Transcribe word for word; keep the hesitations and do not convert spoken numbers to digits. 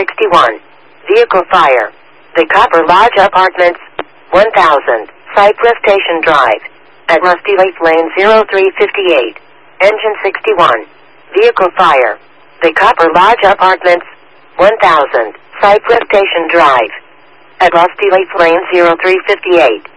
sixty-one. Vehicle fire. The Copper Lodge Apartments, one thousand, Cypress Station Drive. At Rusty Lake Lane zero three fifty-eight. Engine sixty-one. Vehicle fire. The Copper Lodge Apartments, one thousand, Cypress Station Drive. At Rusty Lake Lane zero three fifty-eight.